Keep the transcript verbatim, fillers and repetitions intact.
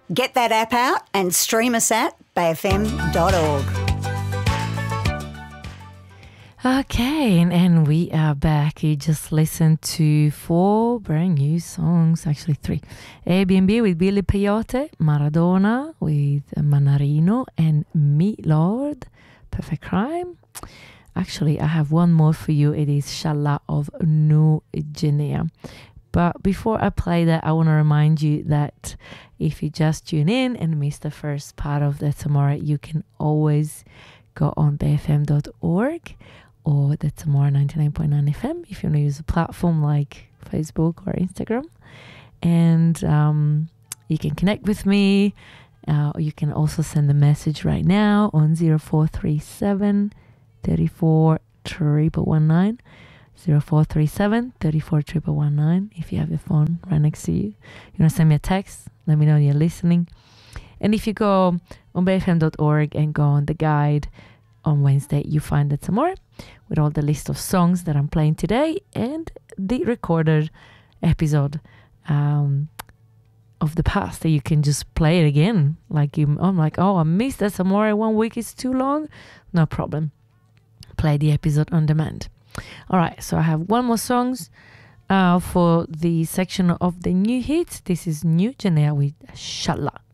Get that app out and stream us at bay f m dot org. Okay, and, and we are back. You just listened to four brand new songs, actually three. Airbnb with Billy Peyote, Maradona with Manarino, and Meat Lord, Perfect Crime. Actually, I have one more for you. It is Shala of New Guinea. But before I play that, I want to remind you that if you just tune in and miss the first part of the tomorrow, you can always go on bay f m dot org or the Tomorrow ninety-nine point nine F M if you want to use a platform like Facebook or Instagram. And um, you can connect with me. Uh, or you can also send a message right now on zero four three seven, three four, one one one nine. zero four three seven, three four, one one one nine if you have your phone right next to you. You want to send me a text, let me know you're listening. And if you go on bay f m dot org and go on the guide on Wednesday, you find the Tomorrow with all the list of songs that I'm playing today and the recorded episode um, of the past that you can just play it again. Like you, I'm like, oh, I missed that Tomorrow. One week is too long. No problem. Play the episode on demand. All right, so I have one more songs uh, for the section of the new hits. This is New Guinea with Shala.